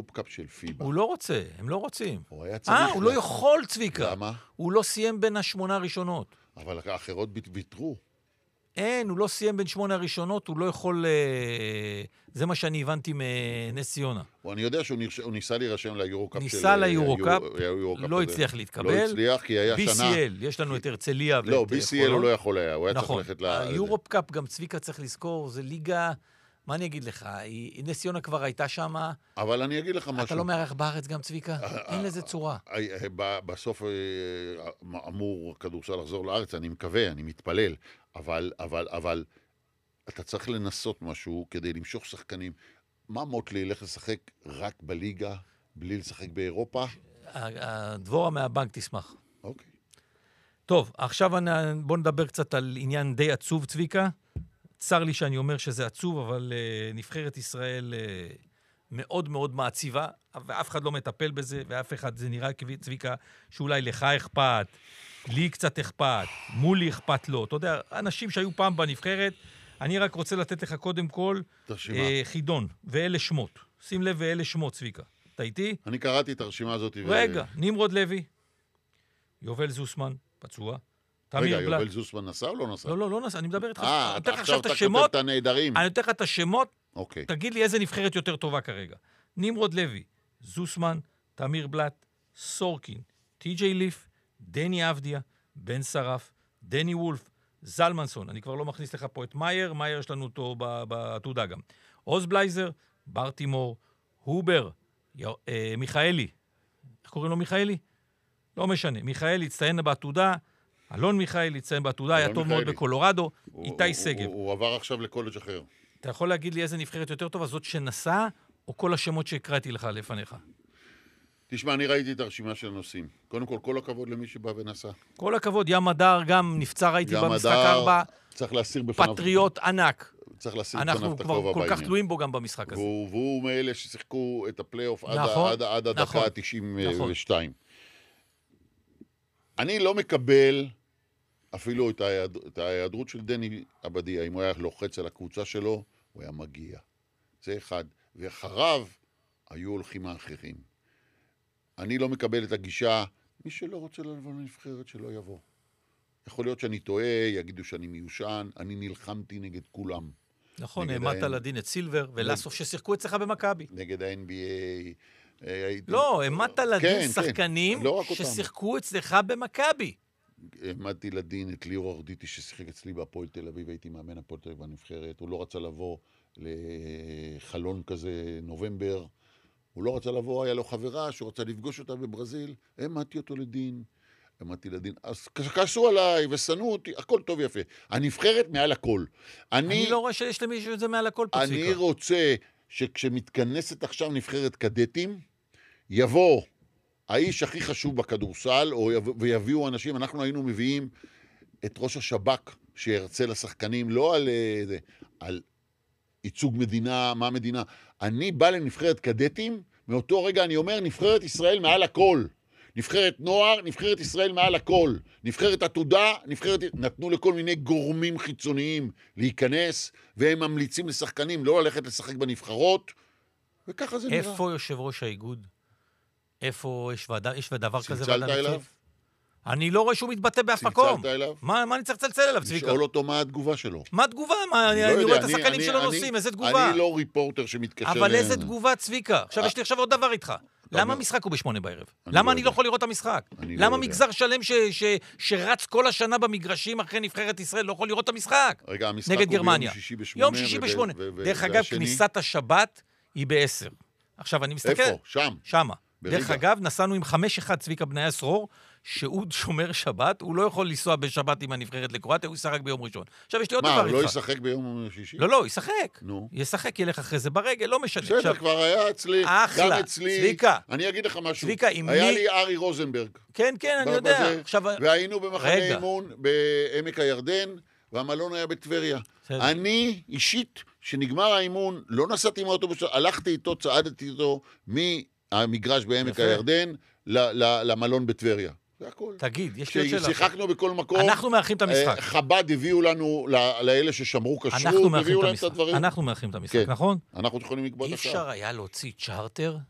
יורופ-קאפ של פיבה. הוא לא רוצה, הם לא רוצים. הוא היה צריך... הוא לא יכול, צביקה. למה? הוא לא סיים בין 8 הראשונות. אבל האחרות ויתרו. אין, הוא לא סיים בין 8 הראשונות, הוא לא יכול... זה מה שאני הבנתי מנס ציונה. אני יודע שהוא ניסה להירשם ליורוקאפ. ניסה ליורוקאפ, לא הצליח להתקבל. לא הצליח, כי היה שנה... BCL, יש לנו את הרצליה. לא, BCL הוא לא יכול היה, הוא היה צריך ללכת ל... היורופ-קאפ, גם צביקה צריך לזכור, זה ליגה... מה אני אגיד לך? נס ציונה כבר הייתה שם. אבל אני אגיד לך משהו. אתה לא מארח בארץ גם, צביקה? אין לזה צורה. בסוף אמור כדורסל לחזור לארץ, אני מקווה, אני מתפלל. אבל אתה צריך לנסות משהו כדי למשוך שחקנים. מה מוטלי ילך לשחק רק בליגה, בלי לשחק באירופה? דבורה מהבנק תשמח. אוקיי. טוב, עכשיו בוא נדבר קצת על עניין די עצוב, צביקה. צר לי שאני אומר שזה עצוב, אבל נבחרת ישראל מאוד מאוד מעציבה, ואף אחד לא מטפל בזה, ואף אחד, זה נראה צביקה, שאולי לך אכפת, לי קצת אכפת, מולי אכפת לו. אתה יודע, אנשים שהיו פעם בנבחרת, אני רק רוצה לתת לך קודם כל חידון, ואלה שמות. שים לב, ואלה שמות, צביקה. אתה איתי? אני קראתי את הרשימה הזאת. רגע, נמרוד לוי, יובל זוסמן, פצוע, רגע, יובל זוסמן נסע או לא נסע? לא, לא נסע, אני מדבר איתך. אתה עכשיו כותב את הנהדרים. אני נותן לך את השמות, אוקיי. תגיד לי איזה נבחרת יותר טובה כרגע. נמרוד לוי, זוסמן, תמיר בלט, סורקין, טי.ג'יי ליף, דני אבדיה, בן שרף, דני וולף, זלמנסון, אני כבר לא מכניס לך פה את מאייר, מאייר יש לנו אותו בתעודה גם. עוז בלייזר, ברטימור, הובר, מיכאלי, איך קוראים לו מיכאלי? לא משנה, מיכאלי הצטיין בעתודה, אלון מיכאלי הצטיין בעתודה, היה טוב מאוד בקולורדו, איתי סגב. הוא עבר עכשיו לקולג' אחר. אתה יכול להגיד לי איזה נבחרת יותר טובה, זאת שנסע, או כל השמות שהקראתי לך לפניך? תשמע, אני ראיתי את הרשימה של הנושאים. קודם כל הכבוד למי שבא ונסע. כל הכבוד, ים הדר גם נפצע, ראיתי במשחק 4. צריך להסיר בפניו. פטריוט ענק. צריך להסיר בפניו את הכובע בעניין. אנחנו כבר כל כך תלויים בו גם במשחק הזה. והוא מאלה ששיחקו את הפלייאוף עד הדקה ה-92. אני לא מקבל אפילו את ההיעדרות של דני אבדיה. אם הוא היה לוחץ על הקבוצה שלו, הוא היה מגיע. זה אחד. ואחריו היו הולכים האחרים. אני לא מקבל את הגישה, מי שלא רוצה לבוא לנבחרת שלא יבוא. יכול להיות שאני טועה, יגידו שאני מיושן, אני נלחמתי נגד כולם. נכון, העמדת לדין את סילבר ולסוף ששיחקו אצלך במכבי. נגד ה-NBA. לא, העמדת לדין שחקנים ששיחקו אצלך במכבי. העמדתי לדין את ליאור ארדיטי ששיחק אצלי בהפועל תל אביב, הייתי מאמן הפועל תל אביב בנבחרת, הוא לא רצה לבוא לחלון כזה נובמבר, הוא לא רצה לבוא, היה לו חברה שהוא רצה לפגוש אותה בברזיל, העמדתי אותו לדין, אז כעסו עליי ושנאו אותי, הכל טוב יפה. הנבחרת מעל הכל. אני לא רואה שיש למישהו את זה מעל הכל פה, צביקה. אני רוצה שכשמתכנסת עכשיו נבחרת קדטים, יבוא האיש הכי חשוב בכדורסל, ויביאו אנשים, אנחנו היינו מביאים את ראש השב"כ שירצה לשחקנים, לא על ייצוג מדינה, מה מדינה. אני בא לנבחרת קדטים, מאותו רגע אני אומר, נבחרת ישראל מעל הכל. נבחרת נוער, נבחרת ישראל מעל הכל. נבחרת עתודה, נתנו לכל מיני גורמים חיצוניים להיכנס, והם ממליצים לשחקנים לא ללכת לשחק בנבחרות, וככה זה נראה. איפה יושב ראש האיגוד? איפה יש דבר כזה? צלצלת אליו? אני לא רואה שהוא מתבטא באף מקום. צלצלת אליו? מה אני צריך לצלצל אליו, צביקה? לשאול אותו מה התגובה שלו. מה התגובה? אני רואה את השחקנים שלו נוסעים, איזה תגובה? אני לא ריפורטר שמתקשר... אבל איזה תגובה, צביקה? עכשיו יש לי עוד דבר איתך. למה המשחק הוא ב8 בערב? למה אני לא יכול לראות את המשחק? למה מגזר שלם שרץ כל השנה במגרשים אחרי נבחרת ישראל לא יכול לראות את המשחק? רגע, המשחק הוא ביום שישי ב8. דרך אגב, כניסת השבת היא ב10. עכשיו אני מסתכל... איפה? שם? שמה. דרך אגב, נסענו עם 5-1 צביקה בני הסרור, שהוא שומר שבת, הוא לא יכול לנסוע בשבת עם הנבחרת לקרואטיה, הוא ישחק ביום ראשון. עכשיו יש לי עוד דבר איתך. מה, הוא לא ישחק ביום שישי? לא, ישחק. נו. ישחק, ילך אחרי זה ברגל, לא משנה. בסדר, כבר היה אצלי, גם אצלי. צביקה. אני אגיד לך משהו. צביקה, עם מי... היה לי ארי רוזנברג. כן, אני יודע. והיינו במחנה אימון בעמק הירדן, והמלון היה בטבריה. אני אישית, שנגמר האימון, לא נסעתי מהאוטובוס, הלכתי איתו, צעדתי איתו מהמגרש בעמק הירדן למלון בטבריה. זה הכל. תגיד, יש לי עוד שאלה. כששיחקנו בכל מקום, אנחנו מארחים את המשחק. חב"ד הביאו לנו, לאלה ששמרו כשרות, הביאו להם את הדברים. אנחנו מארחים את המשחק, נכון? אנחנו יכולים לקבוע את השעה. אי אפשר היה להוציא צ'ארטר